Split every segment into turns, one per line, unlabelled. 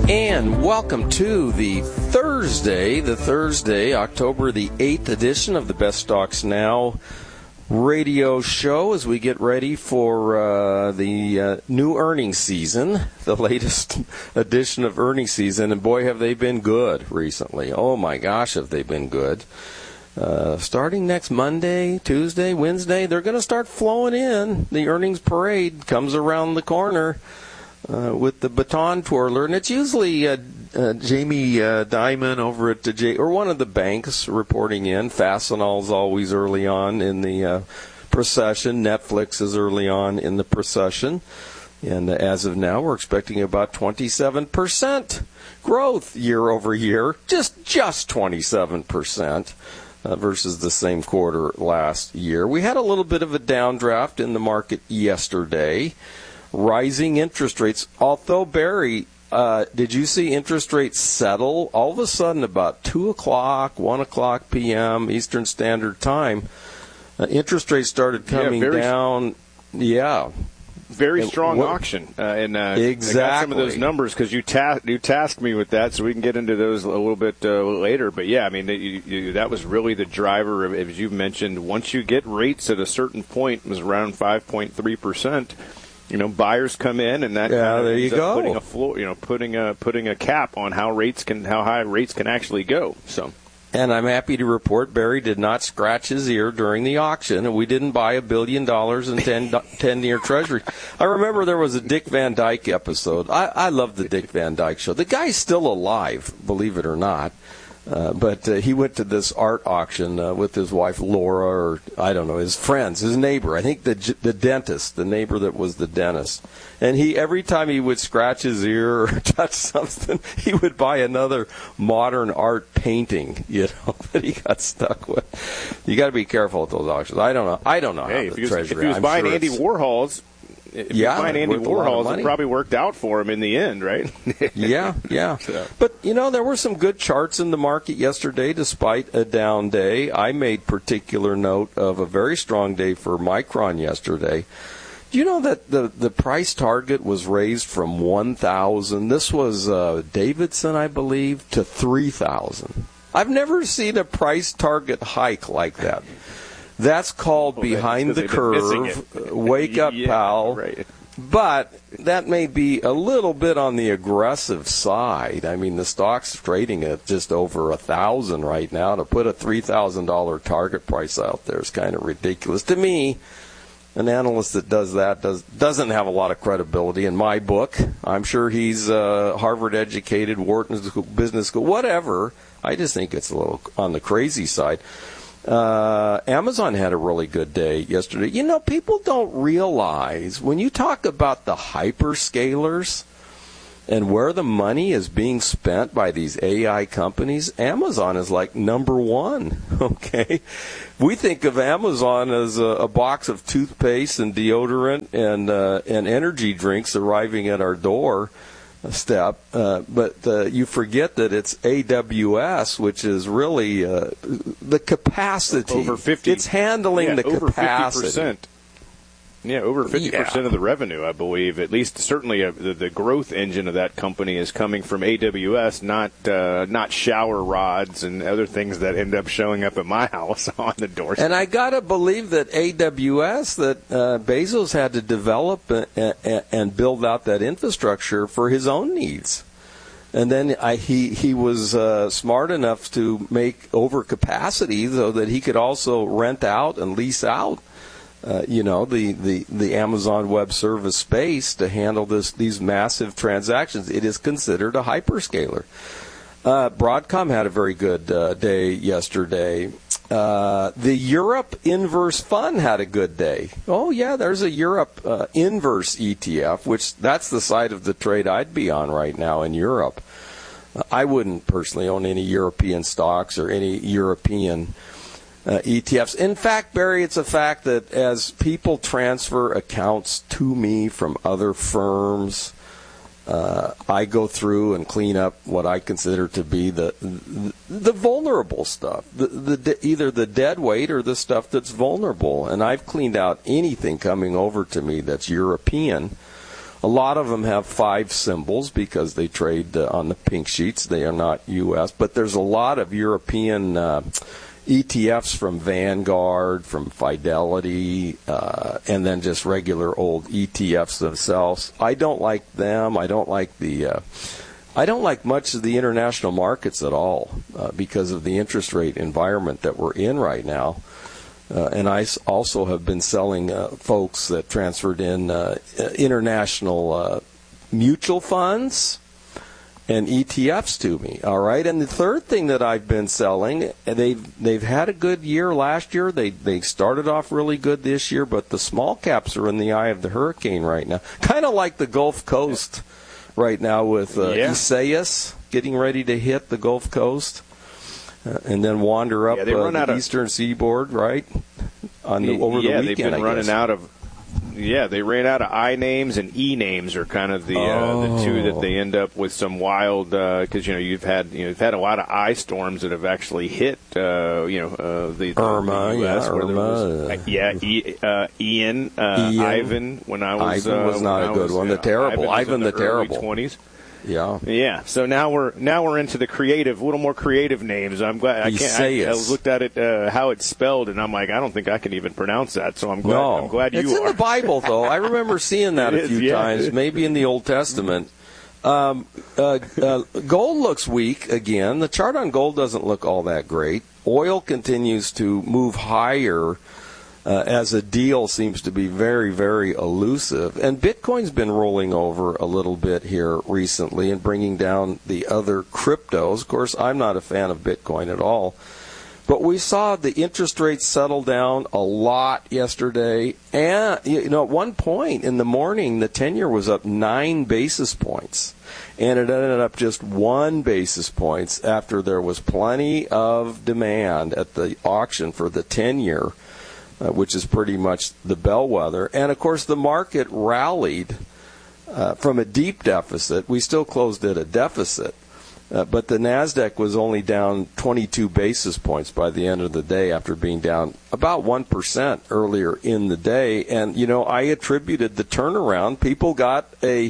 And welcome to the Thursday, October the 8th edition of the Best Stocks Now radio show as we get ready for the new earnings season, the latest edition of earnings season. And boy, have they been good recently. Oh my gosh, have they been good. Starting next Monday, Tuesday, Wednesday, they're going to start flowing in. The earnings parade comes around the corner. With the baton twirler, and it's usually Jamie Dimon over at or one of the banks reporting in. Fastenal's always early on in the procession. Netflix is early on in the procession, and as of now, we're expecting about 27% growth year over year, just 27%. Versus the same quarter last year. We had a little bit of a downdraft in the market yesterday. Rising interest rates. Although, Barry, did you see interest rates settle? All of a sudden, about 2 o'clock, 1 o'clock p.m. Eastern Standard Time, interest rates started coming down. Yeah.
Very strong auction. And
exactly.
I got some of those numbers because you tasked me with that, so we can get into those a little bit later. But, yeah, I mean, that was really the driver, of, as you've mentioned. Once you get rates at a certain point, it was around 5.3%. You know, buyers come in, and that
there you go.
Putting a floor, putting a cap on how high rates can actually go. So,
and I'm happy to report Barry did not scratch his ear during the auction, and we didn't buy $1 billion in 10-year Treasury. I remember there was a Dick Van Dyke episode. I love the Dick Van Dyke show. The guy's still alive, believe it or not. But he went to this art auction with his wife Laura, or I don't know, his friends, his neighbor. I think the dentist, the neighbor that was the dentist. And every time he would scratch his ear or touch something, he would buy another modern art painting, that he got stuck with. You got to be careful with those auctions. I don't know.
Hey,
how the Treasury.
If he was buying Andy Warhol's. If you find Andy Warhol's, it probably worked out for him in the end, right?
Yeah. So. But, there were some good charts in the market yesterday despite a down day. I made particular note of a very strong day for Micron yesterday. Do you know that the price target was raised from 1,000? This was Davidson, I believe, to 3,000. I've never seen a price target hike like that. That's called behind the curve. Wake up, pal. Right. But that may be a little bit on the aggressive side. I mean, the stock's trading at just over 1,000 right now. To put a $3,000 target price out there is kind of ridiculous. To me, an analyst that does that doesn't have a lot of credibility in my book. I'm sure he's Harvard educated, Wharton Business School, whatever. I just think it's a little on the crazy side. Amazon had a really good day yesterday. People don't realize when you talk about the hyperscalers and where the money is being spent by these AI companies, Amazon is like number one, okay? We think of Amazon as a box of toothpaste and deodorant and energy drinks arriving at our door step, but you forget that it's AWS, which is really the capacity.
Over 50.
It's handling the
over
capacity.
50%. Yeah, over 50% of the revenue, I believe. At least, certainly, the growth engine of that company is coming from AWS, not shower rods and other things that end up showing up at my house on the doorstep.
And I gotta believe that AWS, that Bezos had to develop and build out that infrastructure for his own needs. And then he was smart enough to make overcapacity so that he could also rent out and lease out. The Amazon Web Service space to handle these massive transactions. It is considered a hyperscaler. Broadcom had a very good day yesterday. The Europe Inverse Fund had a good day. Oh, yeah, there's a Europe Inverse ETF, which that's the side of the trade I'd be on right now in Europe. I wouldn't personally own any European stocks or any European ETFs. In fact, Barry, it's a fact that as people transfer accounts to me from other firms, I go through and clean up what I consider to be the vulnerable stuff, either the dead weight or the stuff that's vulnerable. And I've cleaned out anything coming over to me that's European. A lot of them have 5 symbols because they trade on the pink sheets. They are not U.S., but there's a lot of European ETFs from Vanguard, from Fidelity, and then just regular old ETFs themselves. I don't like them. I don't like much of the international markets at all because of the interest rate environment that we're in right now. And I also have been selling folks that transferred in international mutual funds and ETFs to me. All right. And the third thing that I've been selling, they've had a good year last year. They started off really good this year, but the small caps are in the eye of the hurricane right now. Kind of like the Gulf Coast right now with Isaias getting ready to hit the Gulf Coast. And then wander up the eastern seaboard, right? Over the weekend,
they've been running out of. Yeah, they ran out of I names, and E names are kind of the two that they end up with some wild because you've had a lot of I storms that have actually hit the
Irma,
the US,
Irma,
Ian, Ivan. When I was
Ivan was not a good one. The terrible Ivan the terrible
20s.
Yeah.
So now we're into the creative, little more creative names. I'm glad I looked at it how it's spelled, and I'm like, I don't think I can even pronounce that. So I'm glad.
No.
I'm glad you
It's
are.
in the Bible, though. I remember seeing that a few times, maybe in the Old Testament. Gold looks weak again. The chart on gold doesn't look all that great. Oil continues to move higher. As a deal seems to be very, very elusive. And Bitcoin's been rolling over a little bit here recently and bringing down the other cryptos. Of course, I'm not a fan of Bitcoin at all. But we saw the interest rates settle down a lot yesterday. And, at one point in the morning, the 10-year was up 9 basis points. And it ended up just 1 basis points after there was plenty of demand at the auction for the 10-year. Which is pretty much the bellwether. And, of course, the market rallied from a deep deficit. We still closed at a deficit. But the NASDAQ was only down 22 basis points by the end of the day after being down about 1% earlier in the day. And, I attributed the turnaround. People got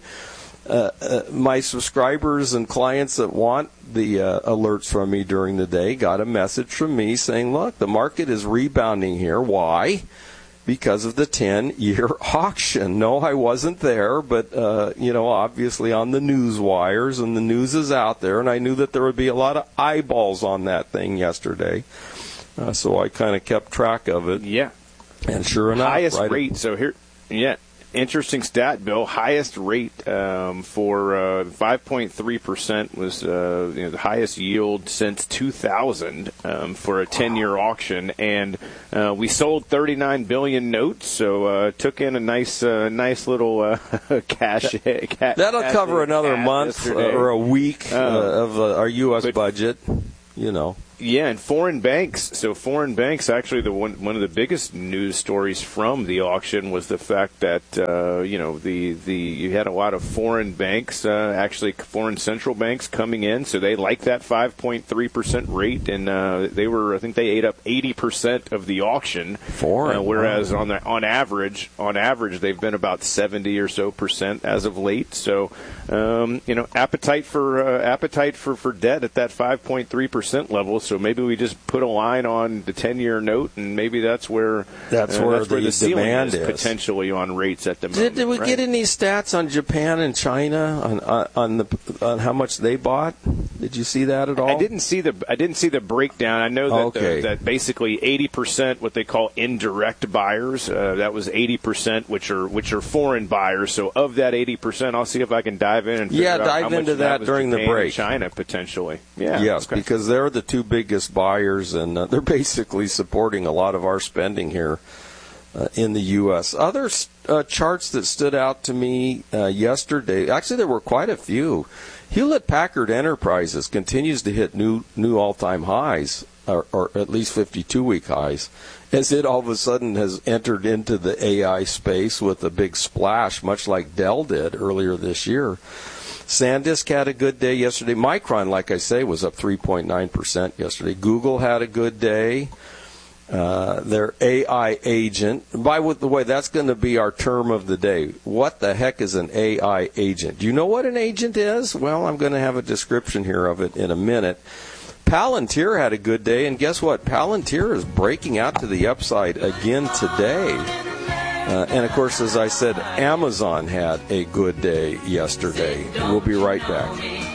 my subscribers and clients that want the alerts from me during the day got a message from me saying, look, the market is rebounding here. Why? Because of the 10-year auction. No, I wasn't there, but, obviously on the news wires, and the news is out there, and I knew that there would be a lot of eyeballs on that thing yesterday. So I kind of kept track of it.
Yeah.
And sure enough.
Highest rate. So here, interesting stat, Bill. Highest rate for 5.3% was the highest yield since 2000 for a 10-year auction, and we sold 39 billion notes, so took in a nice little cash.
That'll cover another month or a week of our U.S. budget.
Yeah, and foreign banks. So foreign banks, actually, one of the biggest news stories from the auction was the fact that you had a lot of foreign banks, actually foreign central banks coming in. So they liked that 5.3% rate, and I think they ate up 80% of the auction.
Foreign,
whereas on average, they've been about 70 or so percent as of late. So appetite for debt at that 5.3% level. So maybe we just put a line on the 10-year note, and maybe that's where the ceiling is potentially on rates at the moment.
Did we get any stats on Japan and China on how much they bought? Did you see that at all?
I didn't see the breakdown. I know that that basically 80% what they call indirect buyers. That was 80%, which are foreign buyers. So of that 80%, I'll see if I can dive in and figure out how much
into that during
Japan
the break.
And China potentially. Yeah.
Yes, because they're the two biggest buyers, and they're basically supporting a lot of our spending here in the U.S. Other charts that stood out to me yesterday, actually there were quite a few. Hewlett-Packard Enterprises continues to hit new all-time highs, or at least 52-week highs, as it all of a sudden has entered into the AI space with a big splash, much like Dell did earlier this year. SanDisk had a good day yesterday. Micron, like I say, was up 3.9% yesterday. Google had a good day. their AI agent. By the way, that's going to be our term of the day. What the heck is an AI agent? Do you know what an agent is? Well, I'm going to have a description here of it in a minute. Palantir had a good day, and guess what? Palantir is breaking out to the upside again today. And, of course, as I said, Amazon had a good day yesterday. We'll be right back.